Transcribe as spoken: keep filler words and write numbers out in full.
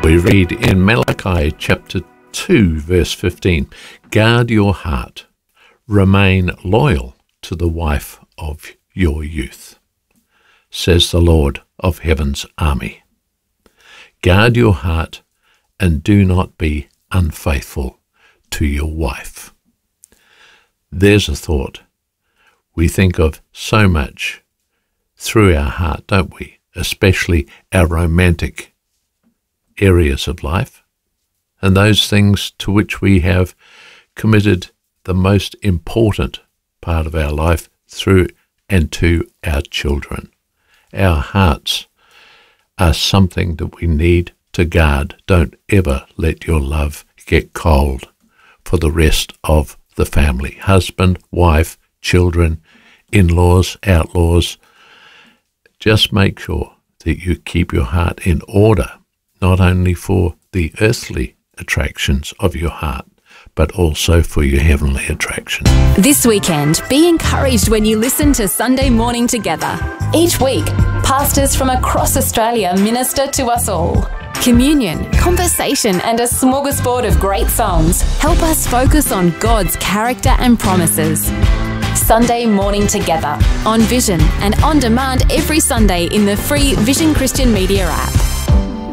We read in Malachi chapter two, verse fifteen, "Guard your heart, remain loyal to the wife of your youth, says the Lord of heaven's army. Guard your heart and do not be unfaithful to your wife." There's a thought. We think of so much through our heart, don't we? Especially our romantic areas of life, and those things to which we have committed the most important part of our life through and to our children. Our hearts are something that we need to guard. Don't ever let your love get cold for the rest of the family. Husband, wife, children, in-laws, outlaws. Just make sure that you keep your heart in order, not only for the earthly attractions of your heart, but also for your heavenly attractions. This weekend, be encouraged when you listen to Sunday Morning Together. Each week, pastors from across Australia minister to us all. Communion, conversation, and a smorgasbord of great songs help us focus on God's character and promises. Sunday Morning Together on Vision and on demand every Sunday in the free Vision Christian Media app.